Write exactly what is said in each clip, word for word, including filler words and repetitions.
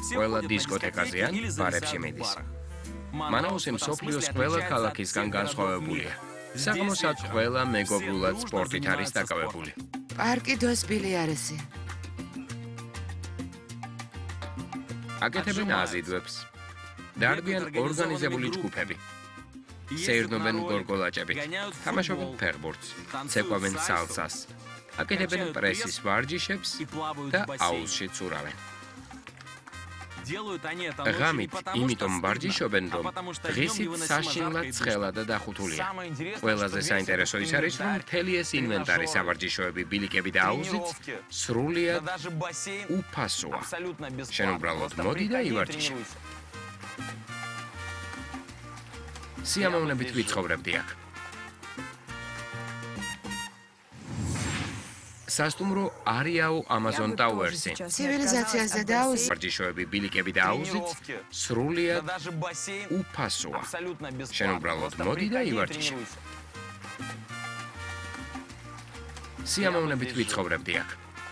ყველა დისკოთეკაზე ან ბარებში მიდის. მანაუსი მსოფლიოს ყველა ქალაქისგან განსხვავებულია. საღამოს აქ ყველა მეგობრულად სპორტით არის დაკავებული. პარკი დოსბილი არესი. აკეთებენ აზიდვებს. დარბიან ორგანიზებული ჯგუფები. სეირნობენ გორგოლაჭებით, თამაშობენ ფეხბურთს, ცეკვავენ სალსას, აკეთებენ პრესის ვარჯიშებს და აუზში ცურავენ. ღამით იმიტომ ვარჯიშობენ, რომ დღისით საშინლად ცხელა და დახუთულია. ყველაზე საინტერესო ის არის, რომ მთელი ეს ინვენტარი, სავარჯიშოები, ბილიკები და აუზიც სრულიად უფასოა. შენ უბრალოდ მოდი და ივარჯიშე. სიამოვნებით ვიცხოვრებდი აქ. სასტუმრო არიაუ ამაზონ ტაუერსი. ცივილიზაციაზე და აუზი. ვარჯიშოები, ბილიკები და აუზიც სრულიად უფასოა. შენ უბრალოდ მოდი და ივარჯიშე. სიამოვნებით ვიცხოვრებდი აქ.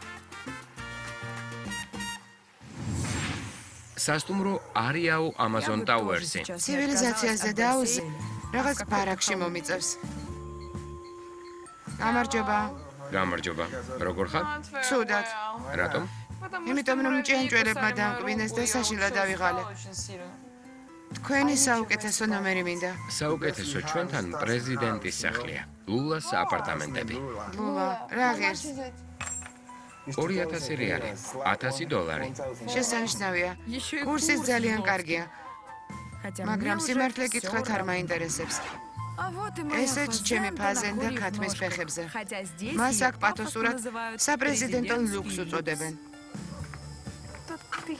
სასტუმრო არიაუ ამაზონ ტაუერსი. ცივილიზაციაზე და აუზი. რაღაც ბარაკში მომიწევს. გამარჯობა. გამარჯობა. როგორ ხარ? ცუდად. რატომ? იმიტომ რომ ჭიანჭველებმა დამკვინეს და საშინლად ავიღალე. თქვენი საუკეთესო ნომერი მინდა. საუკეთესო ჩვენთან პრეზიდენტის სახლია. ლულას აპარტამენტები. ლულა, რა ღირს? ორი ათასი რეალი, ათასი დოლარი. შესანიშნავია. კურსიც ძალიან კარგია. მაგრამ სიმართლე გითხრათ არ მაინტერესებს. ესეც ჩემი ფაზენ და ქათმის ფეხებზე. მას აქ პათოსურად საპრეზიდენტო ლუქს უწოდებენ.